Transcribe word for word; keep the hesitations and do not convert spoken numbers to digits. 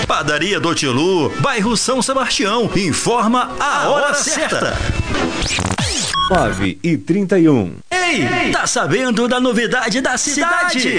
Padaria do Tilu, bairro São Sebastião, informa a hora certa. nove e trinta e um. Ei, tá sabendo da novidade da cidade?